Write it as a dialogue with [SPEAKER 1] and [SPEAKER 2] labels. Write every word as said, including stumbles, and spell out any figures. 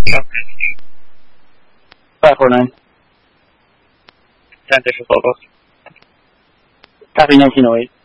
[SPEAKER 1] five four nine.
[SPEAKER 2] ten Bishop Locals.
[SPEAKER 1] Copy nineteen oh eight.